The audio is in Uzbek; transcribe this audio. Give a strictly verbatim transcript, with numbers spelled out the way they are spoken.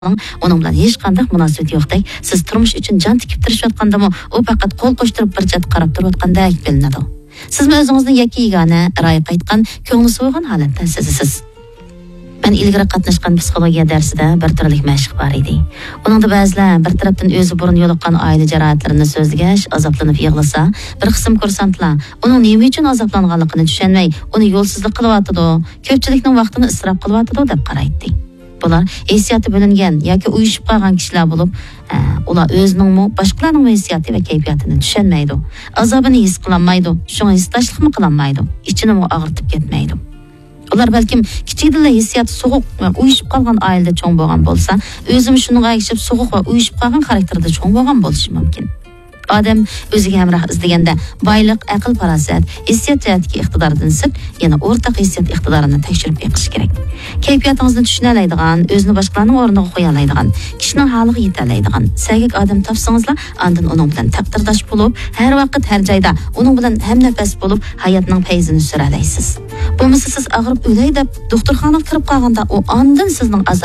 Onun bilan hech qanday munosabat yo'qdek, siz turmush uchun jon tikib tirishayotgandami, u faqat qo'l qo'shtirib bir chat qarab turayotgandek bilinadi. Sizmi o'zingizni yakka yegona, ra'y qaytgan, ko'ngli so'ygan holatda sezasiz. Ben ilgari qatnashgan psixologiya darsida bir turlik mashq bor edi. Uningda ba'zilar bir tarafdan o'zi burun yo'liqqan oila jarohatlarini so'zlagash, azoblanib yig'lasa, bir qism kursantlar uning nima uchun azoblanganligini tushunmay, uni yo'lsizlik qilyotidi, ko'pchilikning vaqtini isrof qilyotidi deb qaraydi. Bular hissiyati bo'lingan yoki uyushib qolgan kishilar bo'lib, ular o'zining boshqalarning hissiyati va kayfiyatini tushunmaydi. Azobini his qilolmaydi, shunga hissdoshlikmi qilolmaydi, ichini og'ritib ketmaydi. Ular balkim kichikdilla hissiyati so'g'uq va uyushib qolgan oilada cho'ng bo'lgan bo'lsa, o'zim shunga aytib so'g'uq va uyushib qolgan xarakterda cho'ng bo'lgan bo'lishi mumkin. Odam o'ziga hamroh izlaganda boylik, aql, farosat, hissiyot jihatdagi iqtidordan sirt, yana o'rtaq hissiyot iqtidorini tekshirib beqish kerak. Kayfiyatingizni tushuna oladigan, o'zini boshqalarning o'rniga qo'ya oladigan, kishining holiga yeta oladigan, sag'ik odam topsangizlar, ondan uning bilan taqdirdosh bo'lib, har vaqt har joyda uning bilan hamnafas bo'lib, hayotning fayzini sura olasiz. Bo'lmasa siz og'rib o'lay deb doktorxonaga kirib qolganda, u ondan sizning